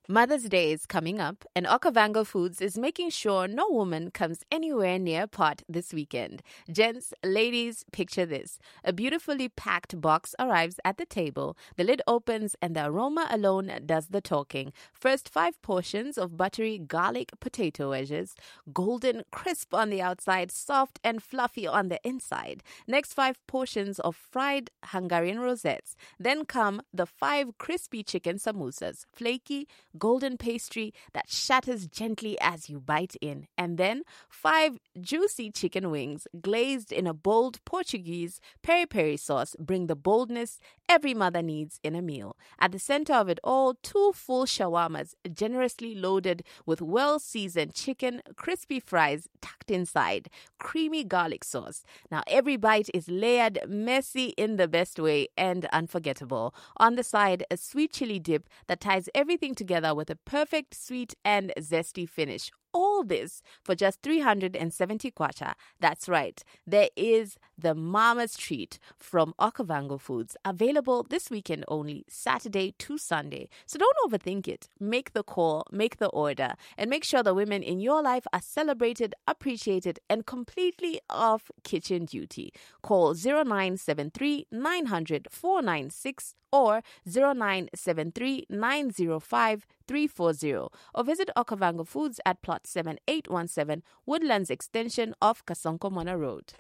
Mother's Day is coming up, and Okavango Foods is making sure no woman comes anywhere near pot this weekend. Gents, ladies, picture this. A beautifully packed box arrives at the table, the lid opens, and the aroma alone does the talking. First 5 portions of buttery garlic potato wedges, golden crisp on the outside, soft and fluffy on the inside. Next 5 portions of fried Hungarian rosettes. Then come the 5 crispy chicken samosas, flaky, golden pastry that shatters gently as you bite in, and then 5 juicy chicken wings glazed in a bold Portuguese peri-peri sauce bring the boldness every mother needs in a meal. At the center of it all, 2 full shawarmas generously loaded with well-seasoned chicken, crispy fries tucked inside, creamy garlic sauce. Now every bite is layered, messy in the best way, and unforgettable. On the side, a sweet chili dip that ties everything together with a perfect sweet and zesty finish. All this for just 370 kwacha. That's right. There is the Mama's Treat from Okavango Foods, available this weekend only, Saturday to Sunday. So don't overthink it. Make the call, make the order, and make sure the women in your life are celebrated, appreciated, and completely off kitchen duty. Call 0973 900 496 or 0973 905 340 or visit Okavango Foods at plot 7817 Woodlands Extension off Kasonko Mona Road.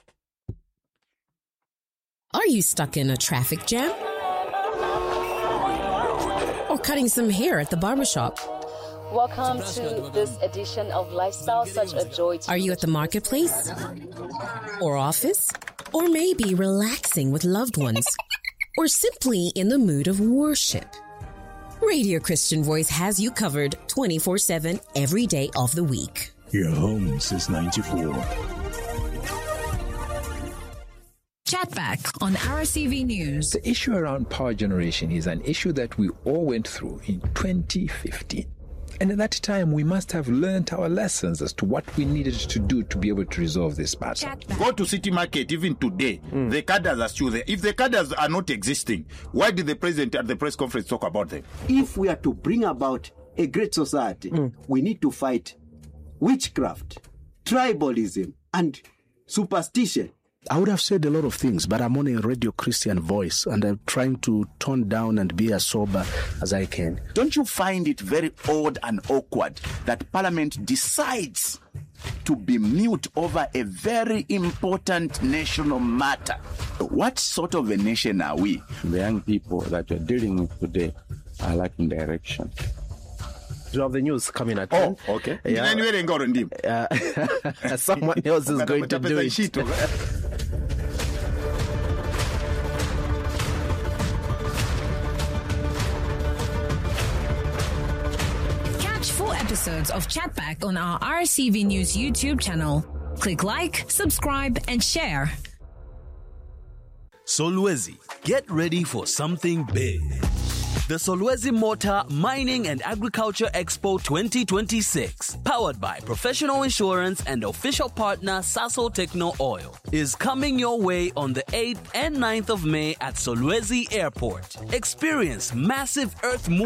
Are you stuck in a traffic jam? Or cutting some hair at the barbershop? Welcome to this edition of Lifestyle, such a joy to Are you at the marketplace? Or office? Or maybe relaxing with loved ones? Or simply in the mood of worship? Radio Christian Voice has you covered 24/7 every day of the week. Your home since 94. Chat back on RCV News. The issue around power generation is an issue that we all went through in 2015. And at that time, we must have learned our lessons as to what we needed to do to be able to resolve this matter. Go to City Market even today. The cadres are still there. If the cadres are not existing, why did the president at the press conference talk about them? If we are to bring about a great society, we need to fight witchcraft, tribalism, and superstition. I would have said a lot of things, but I'm on a Radio Christian Voice and I'm trying to tone down and be as sober as I can. Don't you find it very odd and awkward that Parliament decides to be mute over a very important national matter? What sort of a nation are we? The young people that you're dealing with today are lacking direction. You have the news coming at Oh, okay. Yeah. Someone else is going to do it. Catch full episodes of Chatback on our RCV News YouTube channel. Click like, subscribe, and share. Solwezi, get ready for something big. The Solwezi Motor Mining and Agriculture Expo 2026, powered by Professional Insurance and official partner Sasol Techno Oil, is coming your way on the 8th and 9th of May at Solwezi Airport. Experience massive earth movement